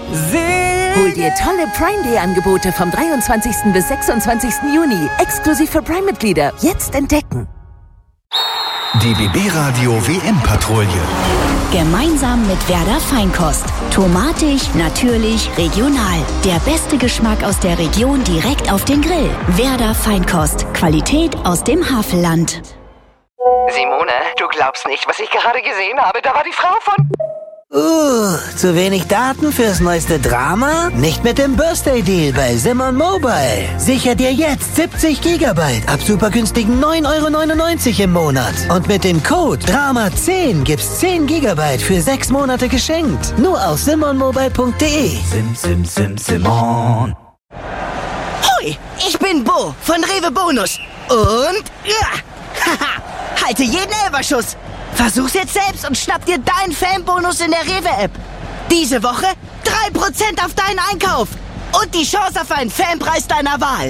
Hol dir tolle Prime Day Angebote vom 23. bis 26. Juni. Exklusiv für Prime-Mitglieder. Jetzt entdecken. Die BB Radio WM-Patrouille. Gemeinsam mit Werder Feinkost. Tomatig, natürlich, regional. Der beste Geschmack aus der Region direkt auf den Grill. Werder Feinkost. Qualität aus dem Havelland. Simone, du glaubst nicht, was ich gerade gesehen habe. Da war die Frau von... Zu wenig Daten fürs neueste Drama? Nicht mit dem Birthday Deal bei Simon Mobile. Sicher dir jetzt 70 GB ab super günstigen 9,99 € im Monat. Und mit dem Code DRAMA10 gibt's 10 GB für 6 Monate geschenkt. Nur auf simonmobile.de. Simon. Hoi, ich bin Bo von Rewe Bonus. Und... halte jeden Elferschuss. Versuch's jetzt selbst und schnapp dir deinen Fanbonus in der Rewe-App. Diese Woche 3% auf deinen Einkauf und die Chance auf einen Fanpreis deiner Wahl.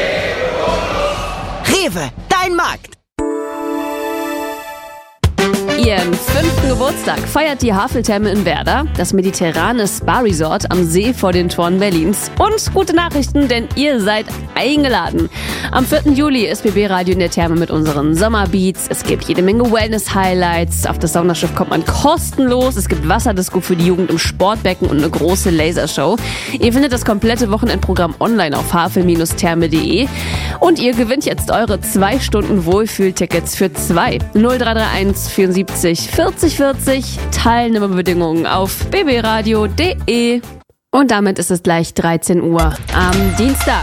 Rewe, dein Markt. Ihren 5. Geburtstag feiert die Haveltherme in Werder, das mediterrane Spa-Resort am See vor den Toren Berlins. Und gute Nachrichten, denn ihr seid eingeladen. Am 4. Juli ist BB Radio in der Therme mit unseren Sommerbeats. Es gibt jede Menge Wellness-Highlights. Auf das Saunaschiff kommt man kostenlos. Es gibt Wasserdisco für die Jugend im Sportbecken und eine große Lasershow. Ihr findet das komplette Wochenendprogramm online auf havel-therme.de. Und ihr gewinnt jetzt eure 2 Stunden Wohlfühltickets für 2. 0331 74 40 40. Teilnahmebedingungen auf bbradio.de. Und damit ist es gleich 13 Uhr am Dienstag.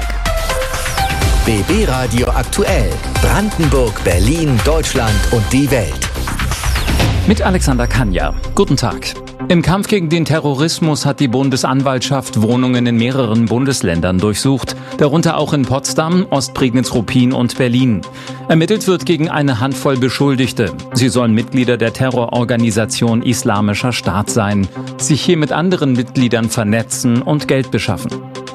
BB Radio aktuell. Brandenburg, Berlin, Deutschland und die Welt. Mit Alexander Kanja. Guten Tag. Im Kampf gegen den Terrorismus hat die Bundesanwaltschaft Wohnungen in mehreren Bundesländern durchsucht, darunter auch in Potsdam, Ostprignitz-Ruppin und Berlin. Ermittelt wird gegen eine Handvoll Beschuldigte. Sie sollen Mitglieder der Terrororganisation Islamischer Staat sein, sich hier mit anderen Mitgliedern vernetzen und Geld beschaffen.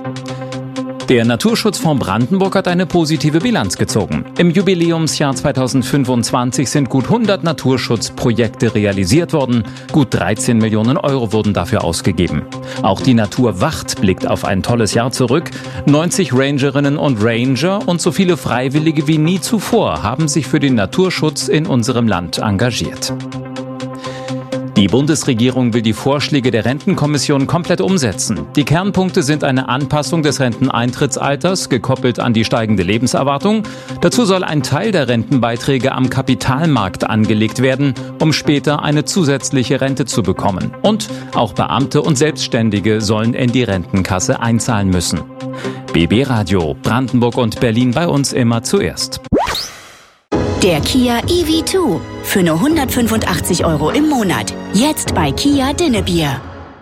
Der Naturschutzfonds Brandenburg hat eine positive Bilanz gezogen. Im Jubiläumsjahr 2025 sind gut 100 Naturschutzprojekte realisiert worden. Gut 13 Millionen € wurden dafür ausgegeben. Auch die Naturwacht blickt auf ein tolles Jahr zurück. 90 Rangerinnen und Ranger und so viele Freiwillige wie nie zuvor haben sich für den Naturschutz in unserem Land engagiert. Die Bundesregierung will die Vorschläge der Rentenkommission komplett umsetzen. Die Kernpunkte sind eine Anpassung des Renteneintrittsalters, gekoppelt an die steigende Lebenserwartung. Dazu soll ein Teil der Rentenbeiträge am Kapitalmarkt angelegt werden, um später eine zusätzliche Rente zu bekommen. Und auch Beamte und Selbstständige sollen in die Rentenkasse einzahlen müssen. BB Radio, Brandenburg und Berlin, bei uns immer zuerst. Der Kia EV2 für nur 185 € im Monat. Jetzt bei Kia Dinnebier.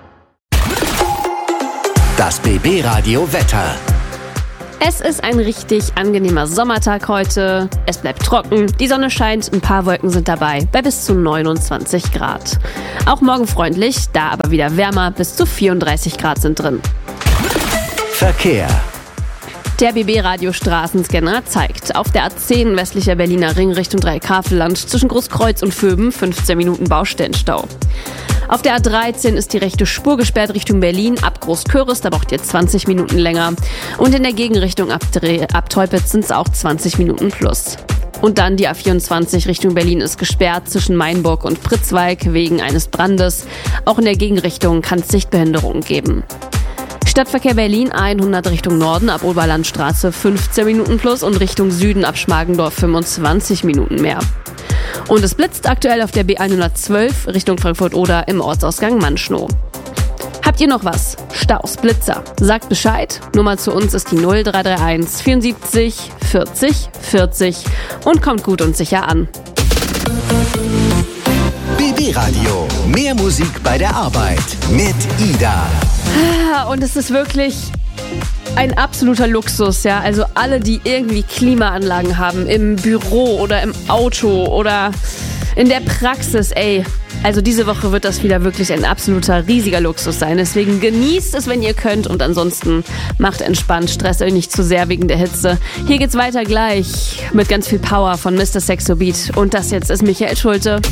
Das BB Radio Wetter. Es ist ein richtig angenehmer Sommertag heute. Es bleibt trocken, die Sonne scheint, ein paar Wolken sind dabei, bei bis zu 29 Grad. Auch morgen freundlich, da aber wieder wärmer, bis zu 34 Grad sind drin. Verkehr. Der BB-Radio-Straßenscanner zeigt auf der A10 westlicher Berliner Ring Richtung Dreieckhavelland zwischen Großkreuz und Vöben 15 Minuten Baustellenstau. Auf der A13 ist die rechte Spur gesperrt Richtung Berlin, ab Großköris, da braucht ihr 20 Minuten länger. Und in der Gegenrichtung ab Teupitz sind es auch 20 Minuten plus. Und dann die A24 Richtung Berlin ist gesperrt zwischen Mainburg und Pritzwalk wegen eines Brandes. Auch in der Gegenrichtung kann es Sichtbehinderungen geben. Stadtverkehr Berlin 100 Richtung Norden ab Oberlandstraße 15 Minuten plus und Richtung Süden ab Schmargendorf 25 Minuten mehr. Und es blitzt aktuell auf der B112 Richtung Frankfurt-Oder im Ortsausgang Manschnow. Habt ihr noch was? Staus, Blitzer? Sagt Bescheid. Nummer zu uns ist die 0331 74 40 40 und kommt gut und sicher an. BB Radio. Mehr Musik bei der Arbeit mit Ida. Und es ist wirklich ein absoluter Luxus, ja. Also alle, die irgendwie Klimaanlagen haben, im Büro oder im Auto oder in der Praxis, ey. Also diese Woche wird das wieder wirklich ein absoluter riesiger Luxus sein. Deswegen genießt es, wenn ihr könnt. Und ansonsten macht entspannt, stresst euch nicht zu sehr wegen der Hitze. Hier geht's weiter gleich mit ganz viel Power von Mr. Sexo Beat. Und das jetzt ist Michael Schulte.